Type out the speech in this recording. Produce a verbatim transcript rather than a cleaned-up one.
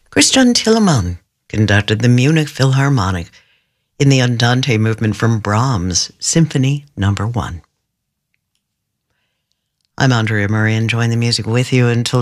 Christian Telemann conducted the Munich Philharmonic in the Andante movement from Brahms' Symphony Number One. I'm Andrea Murray, enjoying the music with you until